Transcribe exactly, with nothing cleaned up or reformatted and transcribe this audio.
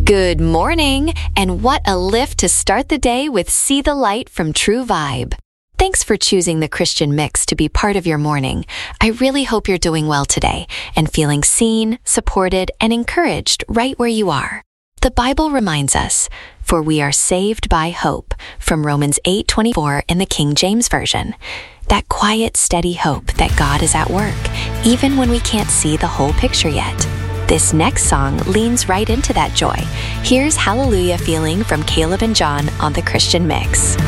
Good morning, and what a lift to start the day with See the Light from True Vibe. Thanks for choosing the Christian Mix to be part of your morning. I really hope you're doing well today and feeling seen, supported, and encouraged right where you are. The Bible reminds us, "For we are saved by hope," from Romans eight twenty-four in the King James Version. That quiet, steady hope that God is at work, even when we can't see the whole picture yet. This next song leans right into that joy. Here's Hallelujah Feeling from Caleb and John on the Christian Mix.